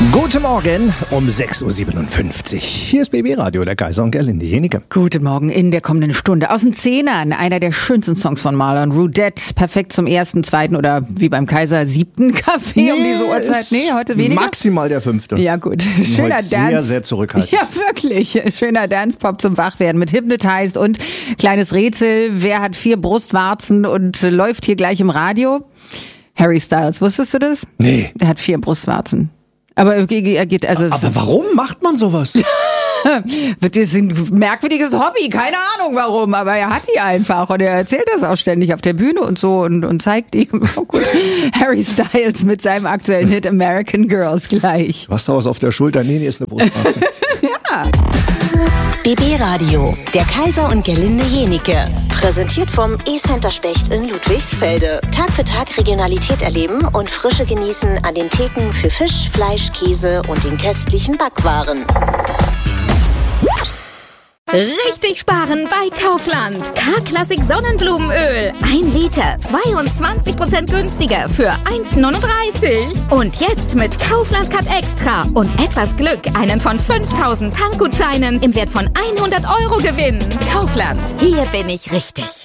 Guten Morgen um 6.57 Uhr. Hier ist BB Radio, der Kaiser und Gerlinde Jenike. Guten Morgen in der kommenden Stunde. Aus den Zehnern, einer der schönsten Songs von Marlon Roudette. Perfekt zum ersten, zweiten oder wie beim Kaiser 7. Kaffee um diese Uhrzeit. Nee, heute weniger. Maximal der 5. Ja gut, schöner heute Dance. Sehr, sehr zurückhaltend. Ja, wirklich. Schöner Dance-Pop zum Wachwerden mit Hypnotized und kleines Rätsel. Wer hat 4 Brustwarzen und läuft hier gleich im Radio? Harry Styles, wusstest du das? Nee. Er hat 4 Brustwarzen. Aber er geht, also. Aber warum macht man sowas? Das ist ein merkwürdiges Hobby, keine Ahnung warum, aber er hat die einfach und er erzählt das auch ständig auf der Bühne und so und zeigt die. Oh gut. Harry Styles mit seinem aktuellen Hit American Girls gleich. Was da was auf der Schulter? Nee, ist eine Brustwarze. Ja. BB Radio, der Kaiser und Gerlinde Jenike. Präsentiert vom E-Center Specht in Ludwigsfelde. Tag für Tag Regionalität erleben und Frische genießen an den Theken für Fisch, Fleisch, Käse und den köstlichen Backwaren. Richtig sparen bei Kaufland. K-Klassik Sonnenblumenöl. 1 Liter, 22% günstiger für 1,39. Und jetzt mit Kaufland Cut Extra und etwas Glück einen von 5000 Tankgutscheinen im Wert von 100 € gewinnen. Kaufland, hier bin ich richtig.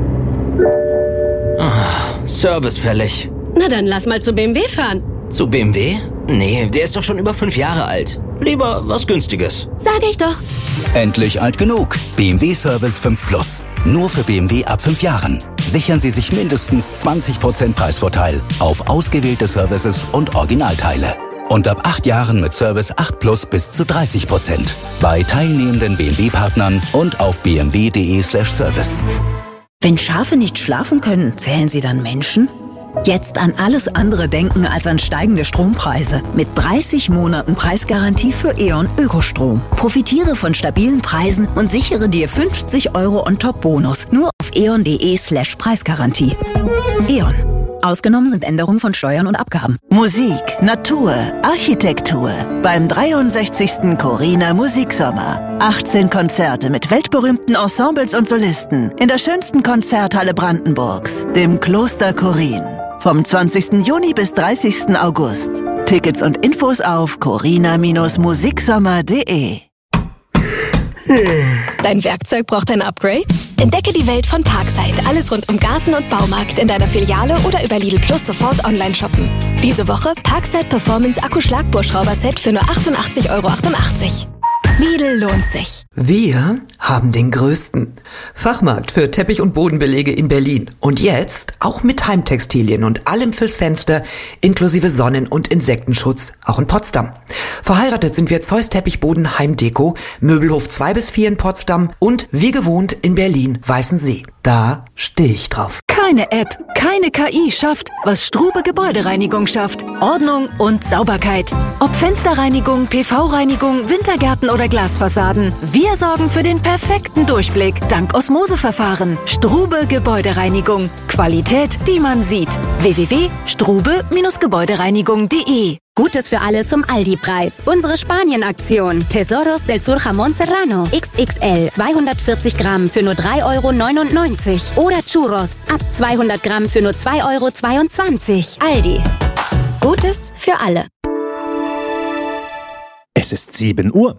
Service fällig. Na dann lass mal zu BMW fahren. Zu BMW? Nee, der ist doch schon über 5 Jahre alt. Lieber was Günstiges. Sag ich doch. Endlich alt genug. BMW Service 5 Plus. Nur für BMW ab 5 Jahren. Sichern Sie sich mindestens 20% Preisvorteil auf ausgewählte Services und Originalteile. Und ab 8 Jahren mit Service 8 Plus bis zu 30%. Bei teilnehmenden BMW-Partnern und auf bmw.de/service. Wenn Schafe nicht schlafen können, zählen sie dann Menschen? Jetzt an alles andere denken als an steigende Strompreise. Mit 30 Monaten Preisgarantie für E.ON Ökostrom. Profitiere von stabilen Preisen und sichere dir 50 € On-Top-Bonus. Nur auf eon.de/Preisgarantie. E.ON. Ausgenommen sind Änderungen von Steuern und Abgaben. Musik, Natur, Architektur. Beim 63. Corina Musiksommer. 18 Konzerte mit weltberühmten Ensembles und Solisten in der schönsten Konzerthalle Brandenburgs, dem Kloster Chorin. Vom 20. Juni bis 30. August. Tickets und Infos auf corina-musiksommer.de. Dein Werkzeug braucht ein Upgrade? Entdecke die Welt von Parkside. Alles rund um Garten und Baumarkt in deiner Filiale oder über Lidl Plus sofort online shoppen. Diese Woche Parkside Performance Akku-Schlagbohrschrauber-Set für nur 88,88 €. Lidl lohnt sich. Wir haben den größten Fachmarkt für Teppich- und Bodenbelege in Berlin. Und jetzt auch mit Heimtextilien und allem fürs Fenster, inklusive Sonnen- und Insektenschutz, auch in Potsdam. Verheiratet sind wir Zeus Teppichboden Heimdeko, Möbelhof 2 bis 4 in Potsdam und wie gewohnt in Berlin Weißensee. Da stehe ich drauf. Keine App, keine KI schafft, was Strube Gebäudereinigung schafft. Ordnung und Sauberkeit. Ob Fensterreinigung, PV-Reinigung, Wintergärten oder Glasfassaden. Wir sorgen für den perfekten Durchblick. Dank Osmoseverfahren. Strube Gebäudereinigung. Qualität, die man sieht. www.strube-gebäudereinigung.de. Gutes für alle zum Aldi-Preis. Unsere Spanien-Aktion. Tesoros del Sur Jamón Serrano. XXL. 240 Gramm für nur 3,99 €. Oder Churros. Ab 200 Gramm für nur 2,22 €. Aldi. Gutes für alle. Es ist 7 Uhr.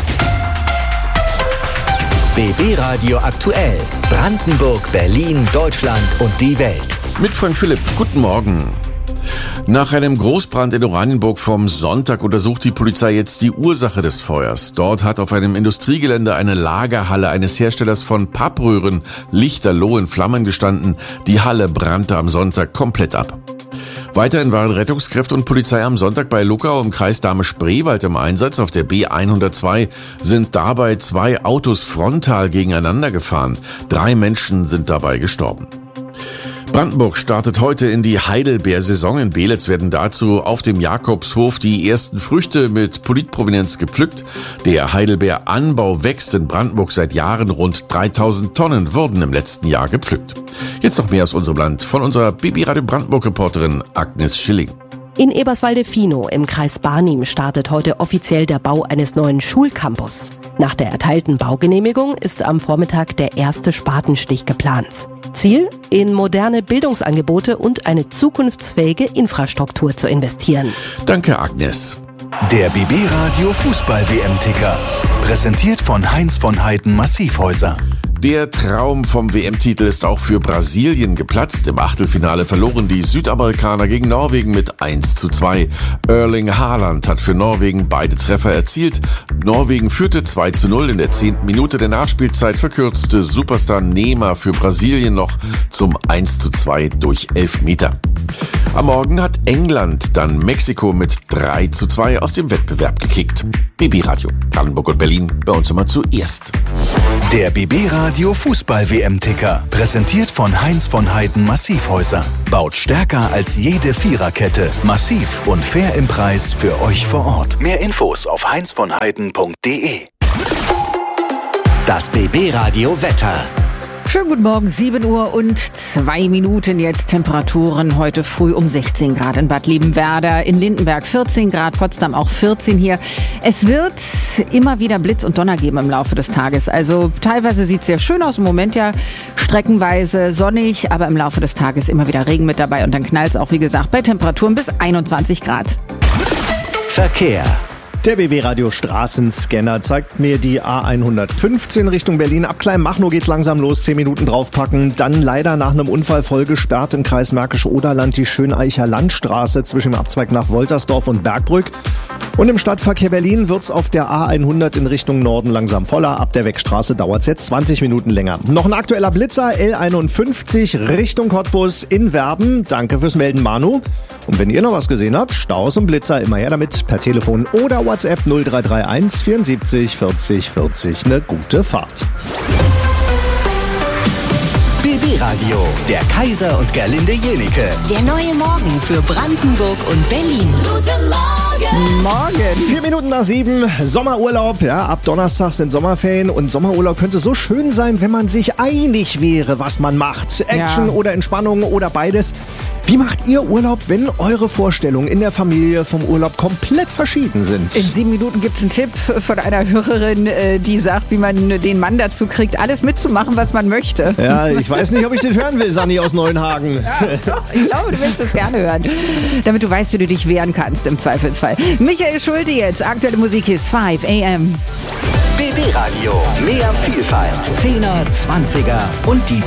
BB Radio aktuell. Brandenburg, Berlin, Deutschland und die Welt. Mit Frank Philipp. Guten Morgen. Nach einem Großbrand in Oranienburg vom Sonntag untersucht die Polizei jetzt die Ursache des Feuers. Dort hat auf einem Industriegelände eine Lagerhalle eines Herstellers von Pappröhren lichterloh in Flammen gestanden. Die Halle brannte am Sonntag komplett ab. Weiterhin waren Rettungskräfte und Polizei am Sonntag bei Luckau im Kreis Dahme-Spreewald im Einsatz. Auf der B102 sind dabei 2 Autos frontal gegeneinander gefahren. 3 Menschen sind dabei gestorben. Brandenburg startet heute in die Heidelbeersaison. In Beelitz werden dazu auf dem Jakobshof die ersten Früchte mit Politprominenz gepflückt. Der Heidelbeeranbau wächst in Brandenburg seit Jahren. Rund 3000 Tonnen wurden im letzten Jahr gepflückt. Jetzt noch mehr aus unserem Land von unserer BB Radio Brandenburg-Reporterin Agnes Schilling. In Eberswalde-Finow im Kreis Barnim startet heute offiziell der Bau eines neuen Schulcampus. Nach der erteilten Baugenehmigung ist am Vormittag der erste Spatenstich geplant. Ziel? In moderne Bildungsangebote und eine zukunftsfähige Infrastruktur zu investieren. Danke, Agnes. Der BB Radio Fußball-WM-Ticker. Präsentiert von Heinz von Heiden Massivhäuser. Der Traum vom WM-Titel ist auch für Brasilien geplatzt. Im Achtelfinale verloren die Südamerikaner gegen Norwegen mit 1:2. Erling Haaland hat für Norwegen beide Treffer erzielt. Norwegen führte 2:0 in der 10. Minute der Nachspielzeit, verkürzte Superstar Neymar für Brasilien noch zum 1:2 durch Elfmeter. Am Morgen hat England dann Mexiko mit 3:2 aus dem Wettbewerb gekickt. BB Radio, Brandenburg und Berlin, bei uns immer zuerst. Der BB Radio Fußball-WM-Ticker. Präsentiert von Heinz von Heiden Massivhäuser. Baut stärker als jede Viererkette. Massiv und fair im Preis für euch vor Ort. Mehr Infos auf heinzvonheiden.de. Das BB Radio Wetter. Schönen guten Morgen, 7:02 jetzt. Temperaturen heute früh um 16 Grad in Bad Liebenwerda, in Lindenberg 14 Grad, Potsdam auch 14 hier. Es wird immer wieder Blitz und Donner geben im Laufe des Tages. Also teilweise sieht es sehr schön aus, im Moment ja streckenweise sonnig, aber im Laufe des Tages immer wieder Regen mit dabei und dann knallt es auch, wie gesagt, bei Temperaturen bis 21 Grad. Verkehr. Der BB-Radio Straßenscanner zeigt mir die A115 Richtung Berlin. Ab Kleinmachnow geht's langsam los, 10 Minuten draufpacken. Dann leider nach einem Unfall voll gesperrt im Kreis Märkisch-Oderland die Schöneicher Landstraße zwischen dem Abzweig nach Woltersdorf und Bergbrück. Und im Stadtverkehr Berlin wird's auf der A100 in Richtung Norden langsam voller. Ab der Wegstraße dauert's jetzt 20 Minuten länger. Noch ein aktueller Blitzer, L51 Richtung Cottbus in Werben. Danke fürs Melden, Manu. Und wenn ihr noch was gesehen habt, Staus und Blitzer, immer her damit per Telefon oder WhatsApp 0331 74 40 40. Eine gute Fahrt. BB Radio, der Kaiser und Gerlinde Jenike. Der neue Morgen für Brandenburg und Berlin. Guten Morgen! Morgen, 4 Minuten nach 7, Sommerurlaub, ja, ab Donnerstag sind Sommerferien und Sommerurlaub könnte so schön sein, wenn man sich einig wäre, was man macht. Action oder Entspannung oder beides. Wie macht ihr Urlaub, wenn eure Vorstellungen in der Familie vom Urlaub komplett verschieden sind? In 7 Minuten gibt's einen Tipp von einer Hörerin, die sagt, wie man den Mann dazu kriegt, alles mitzumachen, was man möchte. Ja, ich weiß nicht, ob ich das hören will, Sanni aus Neuenhagen. Ja, doch, ich glaube, du willst das gerne hören, damit du weißt, wie du dich wehren kannst im Zweifelsfall. Michael Schulte jetzt, aktuelle Musik ist 5 AM. BB Radio, mehr Vielfalt, 10er, 20er und die